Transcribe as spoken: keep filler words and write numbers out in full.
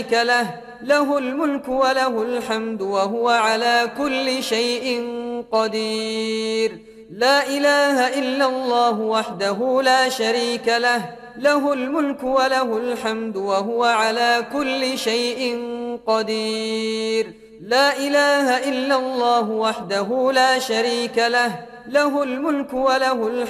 له له الملك وله الحمد وهو على كل شيء قدير. لا إله إلا الله وحده لا شريك له له الملك وله الحمد وهو على كل شيء قدير. لا إله إلا الله وحده لا شريك له له الملك وله الحمد